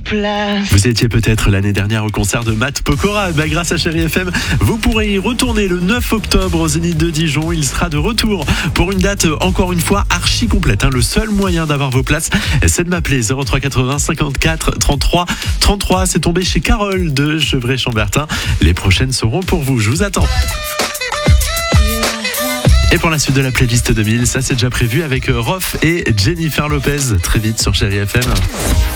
place. Vous étiez peut-être l'année dernière au concert de Matt Pokora. Grâce à Chérie FM, vous pourrez y retourner le 9 octobre au Zénith de Dijon. Il sera de retour pour une date encore une fois archi complète. Le seul moyen d'avoir vos places, c'est de m'appeler 03 80 54 33 33. C'est tombé chez Carole de Gevrey-Chambertin. Les prochaines seront pour vous. Je vous attends. Et pour la suite de la playlist 2000, ça c'est déjà prévu avec Rof et Jennifer Lopez. Très vite sur Chérie FM.